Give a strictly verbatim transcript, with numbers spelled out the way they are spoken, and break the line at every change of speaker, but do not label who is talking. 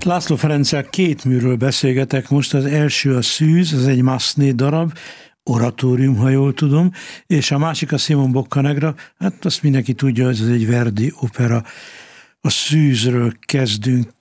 László Ferenccel két műről beszélgetek most. Az első a Szűz, ez egy Massenet darab, oratórium, ha jól tudom, és a másik a Simon Boccanegra, hát azt mindenki tudja, hogy ez egy Verdi opera. A Szűzről kezdünk.